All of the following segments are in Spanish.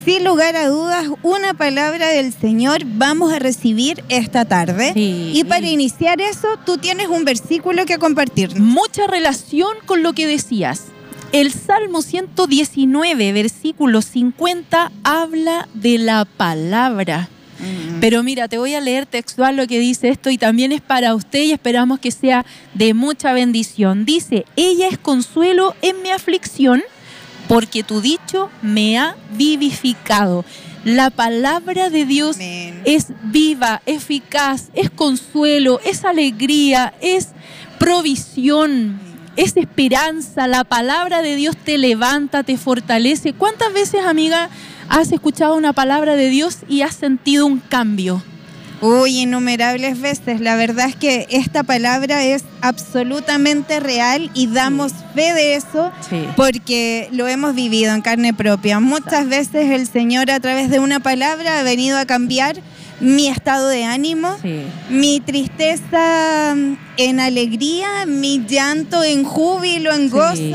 Sin lugar a dudas, una palabra del Señor vamos a recibir esta tarde. Sí. Y para iniciar eso, tú tienes un versículo que compartirnos. Mucha relación con lo que decías. El Salmo 119, versículo 50, habla de la palabra. Pero mira, te voy a leer textual lo que dice esto y también es para usted y esperamos que sea de mucha bendición. Dice, ella es consuelo en mi aflicción, porque tu dicho me ha vivificado. La palabra de Dios es viva, eficaz, es consuelo, es alegría, es provisión, es esperanza. La palabra de Dios te levanta, te fortalece. ¿Cuántas veces, amiga, has escuchado una palabra de Dios y has sentido un cambio? Uy, innumerables veces. La verdad es que esta palabra es absolutamente real y damos fe de eso porque lo hemos vivido en carne propia. Muchas veces el Señor a través de una palabra ha venido a cambiar mi estado de ánimo, mi tristeza en alegría, mi llanto en júbilo, en gozo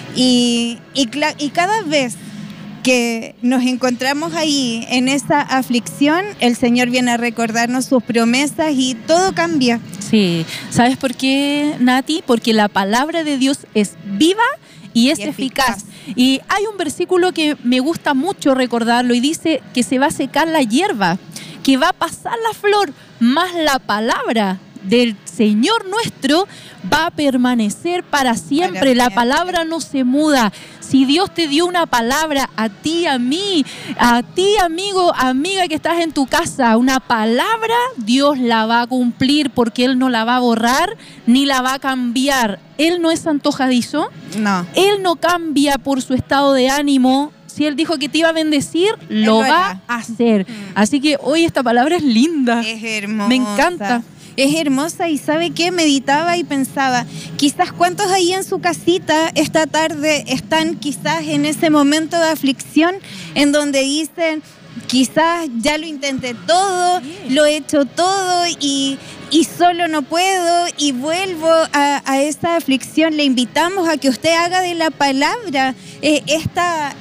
y cada vez que nos encontramos ahí en esa aflicción, el Señor viene a recordarnos sus promesas y todo cambia. Sí, ¿sabes por qué, Nati? Porque la palabra de Dios es viva y es eficaz. Y hay un versículo que me gusta mucho recordarlo y dice que se va a secar la hierba, que va a pasar la flor, más la palabra del Señor nuestro va a permanecer para siempre. La palabra no se muda. Si Dios te dio una palabra a ti, a mí, a ti, amigo, amiga que estás en tu casa, una palabra, Dios la va a cumplir porque Él no la va a borrar ni la va a cambiar. Él no es antojadizo. No. Él no cambia por su estado de ánimo. Si Él dijo que te iba a bendecir, lo va a hacer. Así que hoy esta palabra es linda. Es hermosa. Me encanta. Es hermosa y ¿sabe qué? Meditaba y pensaba, quizás cuántos ahí en su casita esta tarde están quizás en ese momento de aflicción en donde dicen, quizás ya lo intenté todo, lo he hecho todo y solo no puedo y vuelvo a esa aflicción. Le invitamos a que usted haga de la palabra esta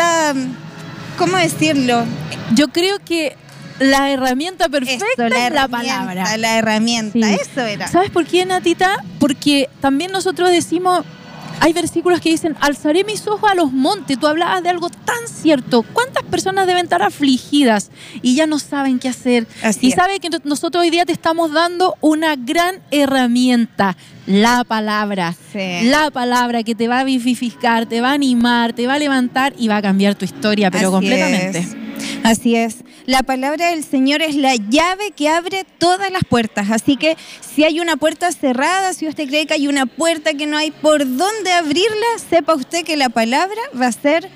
¿cómo decirlo? Yo creo que la herramienta perfecta es la palabra. La herramienta, eso era. ¿Sabes por qué, Natita? Porque también nosotros decimos, hay versículos que dicen, alzaré mis ojos a los montes. Tú hablabas de algo tan cierto. ¿Cuántas personas deben estar afligidas y ya no saben qué hacer? Así es. Sabe que nosotros hoy día te estamos dando una gran herramienta, la palabra. Sí. La palabra que te va a vivificar, te va a animar, te va a levantar y va a cambiar tu historia, pero completamente. Así es. La palabra del Señor es la llave que abre todas las puertas. Así que si hay una puerta cerrada, si usted cree que hay una puerta que no hay por dónde abrirla, sepa usted que la palabra va a ser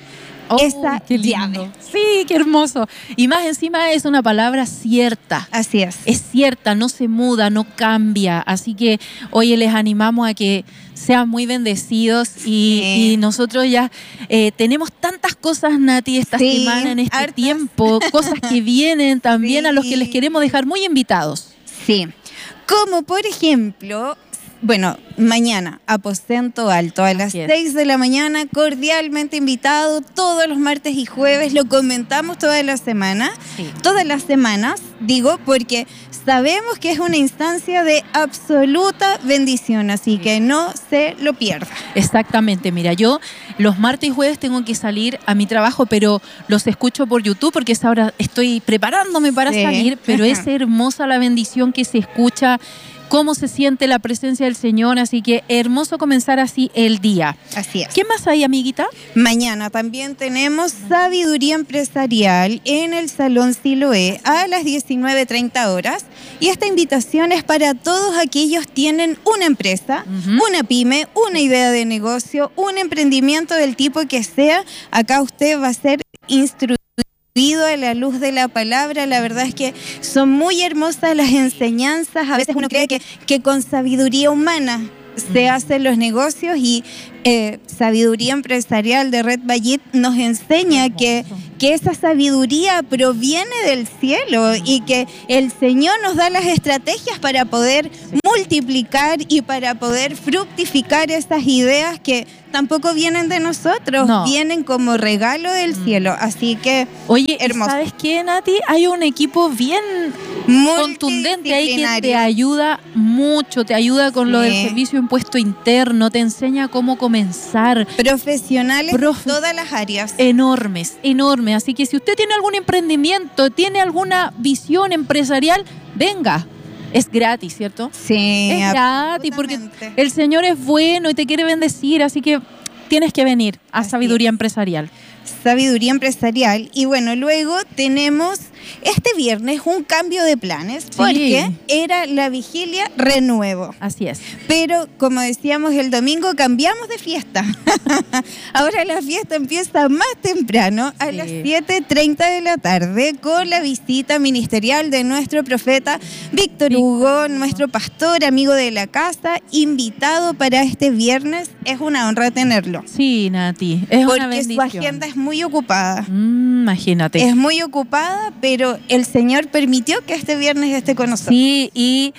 esa llave. Sí, qué hermoso. Y más encima es una palabra cierta. Así es. Es cierta, no se muda, no cambia. Así que hoy les animamos a que sean muy bendecidos y nosotros ya tenemos tantas cosas, Nati, esta semana, en este tiempo, cosas que vienen también a los que les queremos dejar muy invitados. Sí, como por ejemplo, bueno, mañana, aposento alto a las 6 de la mañana, cordialmente invitado, todos los martes y jueves, lo comentamos todas las semanas, todas las semanas, digo, porque sabemos que es una instancia de absoluta bendición, así que no se lo pierda. Exactamente, mira, yo los martes y jueves tengo que salir a mi trabajo, pero los escucho por YouTube porque es ahora estoy preparándome para salir, pero es hermosa la bendición que se escucha, cómo se siente la presencia del Señor, así que hermoso comenzar así el día. Así es. ¿Qué más hay, amiguita? Mañana también tenemos Sabiduría Empresarial en el Salón Siloé a las 19:30 horas y esta invitación es para todos aquellos que tienen una empresa, una pyme, una idea de negocio, un emprendimiento del tipo que sea. Acá usted va a ser instruido a la luz de la palabra. La verdad es que son muy hermosas las enseñanzas. A veces uno cree que con sabiduría humana se hacen los negocios y Sabiduría Empresarial de Red Vallit nos enseña que esa sabiduría proviene del cielo y que el Señor nos da las estrategias para poder multiplicar y para poder fructificar esas ideas que tampoco vienen de nosotros, No. vienen como regalo del cielo. Así que Oye, hermoso. ¿sabes qué, Nati? Hay un equipo bien contundente ahí que te ayuda mucho, te ayuda con lo del servicio de impuesto interno, te enseña cómo comenzar. Profesionales en todas las áreas. Enormes. Así que si usted tiene algún emprendimiento, tiene alguna visión empresarial, venga. Es gratis, ¿cierto? Sí, es gratis porque el Señor es bueno y te quiere bendecir, así que tienes que venir a Sabiduría Empresarial. Sabiduría Empresarial. Y bueno, luego tenemos este viernes un cambio de planes, porque era la vigilia renuevo. Así es. Pero como decíamos el domingo, cambiamos de fiesta. Ahora la fiesta empieza más temprano, a las 7:30 de la tarde, con la visita ministerial de nuestro profeta Víctor Hugo, nuestro pastor, amigo de la casa, invitado para este viernes. Es una honra tenerlo. Sí, Nati, es una bendición. Porque su agenda es muy ocupada. Imagínate. Es muy ocupada, pero el Señor permitió que este viernes esté con nosotros. Sí, y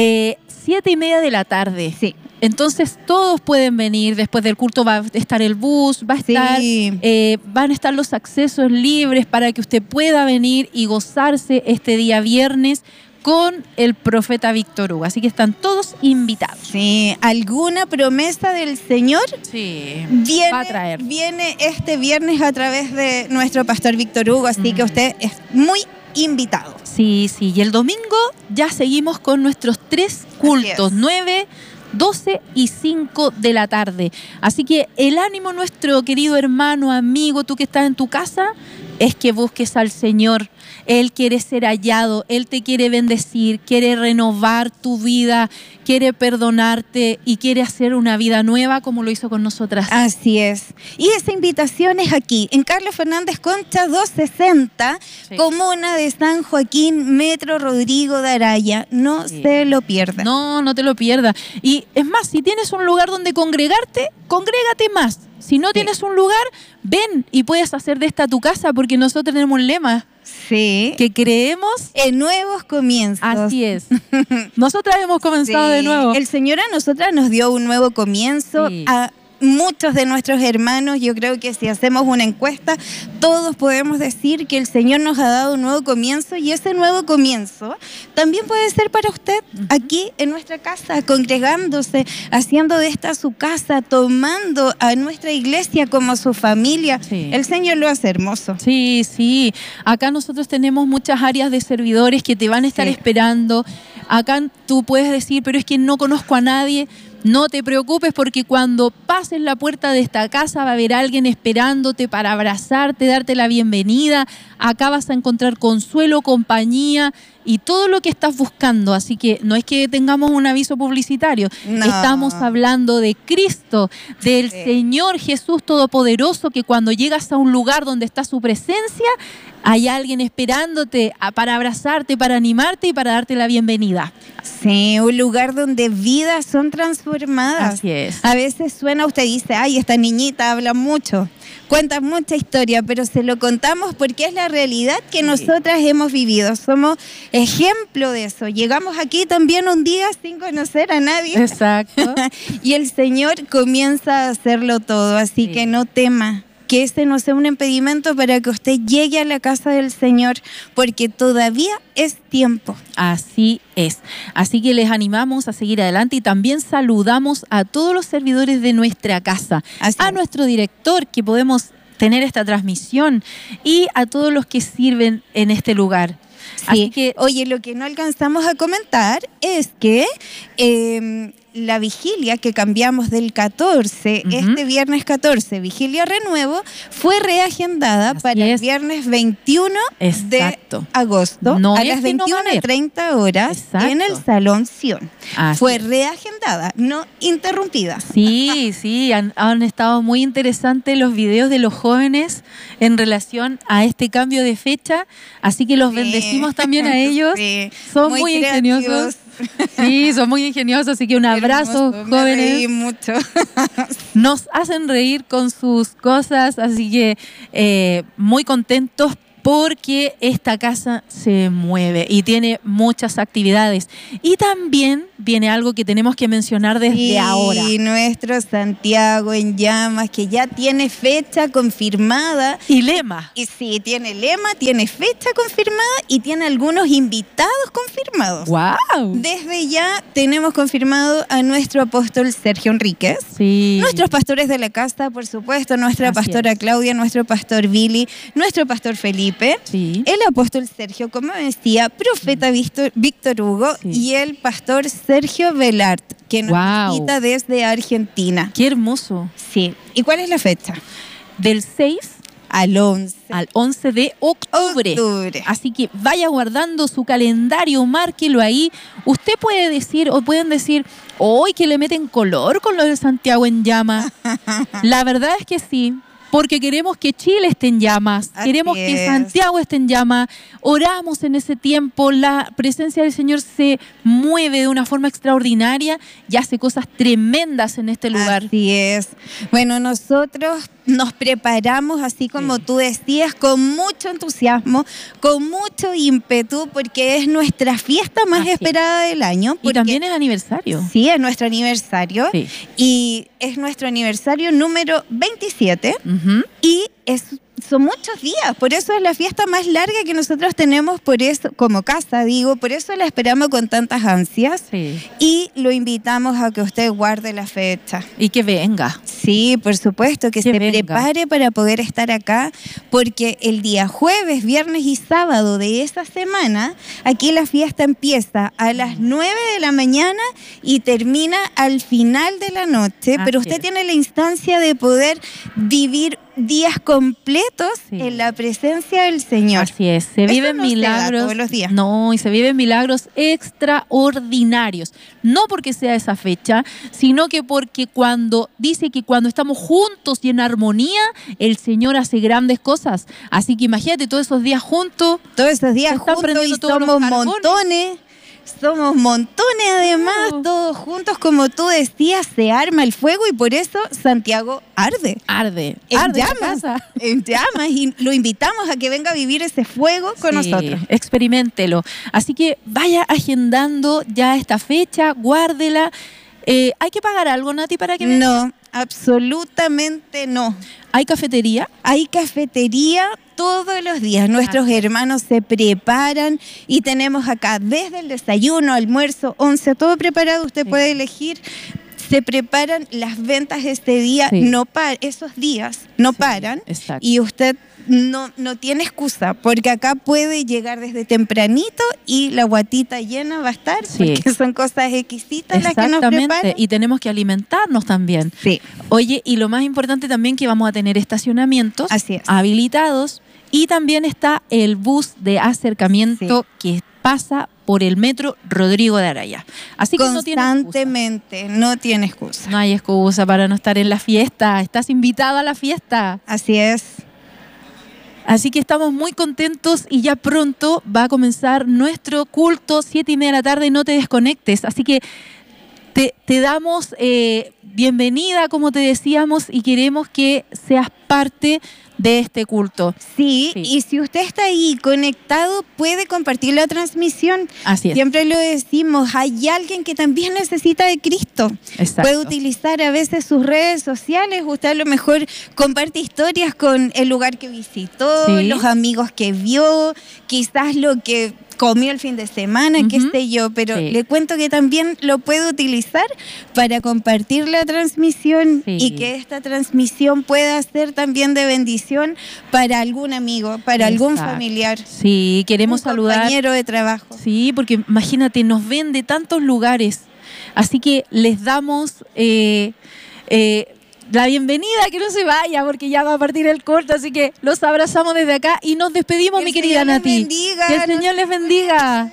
7:30 de la tarde. Sí. Entonces todos pueden venir, después del culto va a estar el bus, va a estar, van a estar los accesos libres para que usted pueda venir y gozarse este día viernes con el profeta Víctor Hugo. Así que están todos invitados. Sí, ¿alguna promesa del Señor? Sí, va a traer. Viene este viernes a través de nuestro pastor Víctor Hugo, así que usted es muy invitado. Sí, y el domingo ya seguimos con nuestros 3 cultos, 9, 12 y 5 de la tarde. Así que el ánimo, nuestro querido hermano, amigo, tú que estás en tu casa, es que busques al Señor. Él quiere ser hallado, Él te quiere bendecir, quiere renovar tu vida, quiere perdonarte y quiere hacer una vida nueva como lo hizo con nosotras. Así es. Y esa invitación es aquí, en Carlos Fernández Concha 260, comuna de San Joaquín, Metro Rodrigo de Araya. No se lo pierda. No te lo pierdas. Y es más, si tienes un lugar donde congregarte, congrégate más. Si no tienes un lugar, ven y puedes hacer de esta tu casa, porque nosotros tenemos un lema. Sí. Que creemos en nuevos comienzos. Así es. Nosotras hemos comenzado de nuevo. El Señor a nosotras nos dio un nuevo comienzo. A muchos de nuestros hermanos, yo creo que si hacemos una encuesta, todos podemos decir que el Señor nos ha dado un nuevo comienzo, y ese nuevo comienzo también puede ser para usted aquí en nuestra casa, congregándose, haciendo de esta su casa, tomando a nuestra iglesia como su familia. El Señor lo hace hermoso. Sí. Acá nosotros tenemos muchas áreas de servidores que te van a estar esperando. Acá tú puedes decir, pero es que no conozco a nadie. No te preocupes, porque cuando pases la puerta de esta casa va a haber alguien esperándote para abrazarte, darte la bienvenida. Acá vas a encontrar consuelo, compañía y todo lo que estás buscando. Así que no es que tengamos un aviso publicitario. No. Estamos hablando de Cristo, del Señor Jesús Todopoderoso, que cuando llegas a un lugar donde está su presencia, hay alguien esperándote para abrazarte, para animarte y para darte la bienvenida. Sí, un lugar donde vidas son transformadas. Así es. A veces suena, usted dice, ay, esta niñita habla mucho, cuenta mucha historia, pero se lo contamos porque es la realidad que nosotras hemos vivido. Somos ejemplo de eso. Llegamos aquí también un día sin conocer a nadie. Exacto. Y el Señor comienza a hacerlo todo, así que no tema que ese no sea un impedimento para que usted llegue a la casa del Señor, porque todavía es tiempo. Así es. Así que les animamos a seguir adelante, y también saludamos a todos los servidores de nuestra casa, a nuestro director, que podemos tener esta transmisión, y a todos los que sirven en este lugar. Sí. Así que, oye, lo que no alcanzamos a comentar es que la vigilia que cambiamos del 14, este viernes 14, vigilia renuevo, fue reagendada para el viernes 21 de agosto a las 21:30 horas en el Salón Sion. Fue reagendada, no interrumpida. Sí, han estado muy interesantes los videos de los jóvenes en relación a este cambio de fecha, así que los bendecimos también a ellos. Son muy ingeniosos. Sí, son muy ingeniosos, así que un abrazo, jóvenes. Me reí mucho. Nos hacen reír con sus cosas, así que muy contentos porque esta casa se mueve y tiene muchas actividades. Y también viene algo que tenemos que mencionar desde ahora. Y nuestro Santiago en Llamas, que ya tiene fecha confirmada. Y lema. Y sí, tiene lema, tiene fecha confirmada y tiene algunos invitados confirmados. ¡Wow! Desde ya tenemos confirmado a nuestro apóstol Sergio Enríquez. Sí. Nuestros pastores de la casa, por supuesto, nuestra pastora Claudia, nuestro pastor Billy, nuestro pastor Felipe, sí. El apóstol Sergio, como decía, profeta Víctor Hugo, sí. Y el pastor Sergio Velart, que nos visita desde Argentina. ¡Qué hermoso! Sí. ¿Y cuál es la fecha? Del 6 al 11. Al 11 de octubre. Así que vaya guardando su calendario, márquelo ahí. Usted puede decir, o pueden decir, hoy que le meten color con lo de Santiago en Llamas. La verdad es que sí. Porque queremos que Chile esté en llamas, queremos que Santiago esté en llamas, oramos en ese tiempo, la presencia del Señor se mueve de una forma extraordinaria y hace cosas tremendas en este lugar. Así es. Bueno, nosotros nos preparamos, así como tú decías, con mucho entusiasmo, con mucho ímpetu, porque es nuestra fiesta más esperada del año. Y también es aniversario. Sí, es nuestro aniversario. Sí. Y es nuestro aniversario número 27. Y son muchos días, por eso es la fiesta más larga que nosotros tenemos, por eso, como casa, digo, por eso la esperamos con tantas ansias. Sí. Y lo invitamos a que usted guarde la fecha. Y que venga. Sí, por supuesto, que se prepare para poder estar acá, porque el día jueves, viernes y sábado de esa semana, aquí la fiesta empieza a las 9 de la mañana y termina al final de la noche, pero usted tiene la instancia de poder vivir días completos en la presencia del Señor. Así es, se viven milagros todos los días. No, y se viven milagros extraordinarios. No porque sea esa fecha, sino que porque cuando estamos juntos y en armonía, el Señor hace grandes cosas. Así que imagínate todos esos días juntos. Todos esos días juntos y somos montones. Somos montones además, todos juntos, como tú decías, se arma el fuego y por eso Santiago arde. Arde en llamas y lo invitamos a que venga a vivir ese fuego con nosotros. Experiméntelo. Así que vaya agendando ya esta fecha, guárdela. ¿Hay que pagar algo, Nati, para que venga? No, absolutamente no. ¿Hay cafetería? Hay cafetería todos los días. Nuestros hermanos se preparan y tenemos acá desde el desayuno, almuerzo, 11, todo preparado. Usted puede elegir. Se preparan las ventas este día, esos días no paran. Exacto. Y usted no tiene excusa, porque acá puede llegar desde tempranito y la guatita llena va a estar, porque son cosas exquisitas las que nos preparan. Y tenemos que alimentarnos también. Sí. Oye, y lo más importante también que vamos a tener estacionamientos habilitados y también está el bus de acercamiento que pasa por el metro Rodrigo de Araya. Así que constantemente, no tiene excusa. No hay excusa para no estar en la fiesta. Estás invitado a la fiesta. Así es. Así que estamos muy contentos y ya pronto va a comenzar nuestro culto, 7:30 de la tarde, no te desconectes. Así que te damos bienvenida, como te decíamos, y queremos que seas parte de este culto. Sí, y si usted está ahí conectado, puede compartir la transmisión. Así es. Siempre lo decimos, hay alguien que también necesita de Cristo. Exacto. Puede utilizar a veces sus redes sociales, usted a lo mejor comparte historias con el lugar que visitó, los amigos que vio, quizás lo que comió el fin de semana, qué sé yo, pero le cuento que también lo puede utilizar para compartir la transmisión y que esta transmisión pueda ser también de bendición para algún amigo, para algún familiar. Sí, queremos saludar. Compañero de trabajo. Sí, porque imagínate, nos ven de tantos lugares, así que les damos la bienvenida, que no se vaya porque ya va a partir el corto, así que los abrazamos desde acá y nos despedimos, mi querida Nati. Que el Señor les bendiga.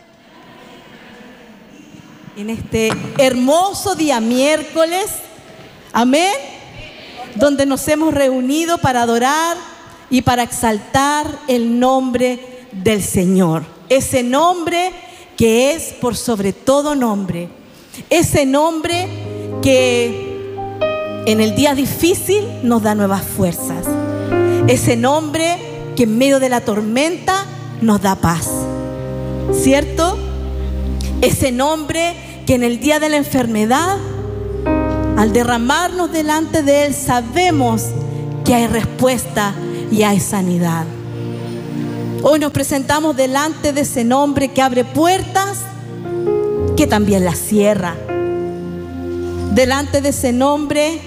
En este hermoso día miércoles, amén, donde nos hemos reunido para adorar y para exaltar el nombre del Señor. Ese nombre que es por sobre todo nombre. Ese nombre que en el día difícil nos da nuevas fuerzas. Ese nombre que en medio de la tormenta nos da paz. ¿Cierto? Ese nombre que en el día de la enfermedad, al derramarnos delante de Él, sabemos que hay respuesta y hay sanidad. Hoy nos presentamos delante de ese nombre que abre puertas, que también las cierra. Delante de ese nombre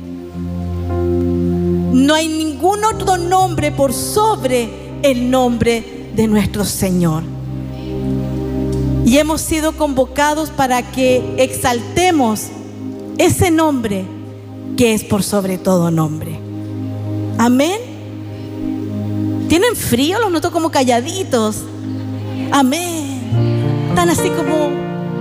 no hay ningún otro nombre por sobre el nombre de nuestro Señor. Y hemos sido convocados para que exaltemos ese nombre que es por sobre todo nombre. Amén. ¿Tienen frío? Los noto como calladitos. Amén. Están así como...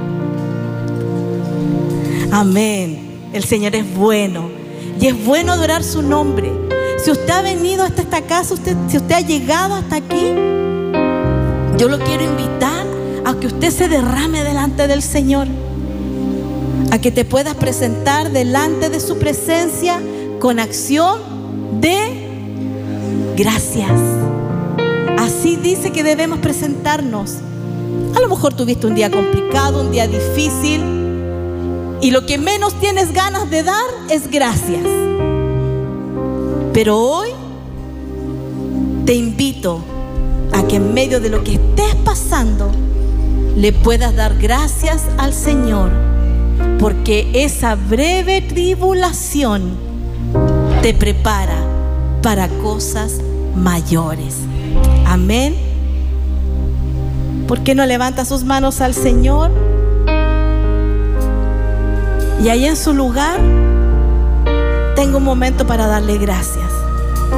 Amén. El Señor es bueno. Y es bueno adorar su nombre. Si usted ha venido hasta esta casa, si usted ha llegado hasta aquí, yo lo quiero invitar a que usted se derrame delante del Señor, a que te puedas presentar delante de su presencia con acción de gracias. Así dice que debemos presentarnos. A lo mejor tuviste un día complicado, un día difícil, y lo que menos tienes ganas de dar es gracias. Pero hoy te invito a que en medio de lo que estés pasando le puedas dar gracias al Señor, porque esa breve tribulación te prepara para cosas mayores. Amén. ¿Por qué no levanta sus manos al Señor? Y ahí en su lugar tengo un momento para darle gracias.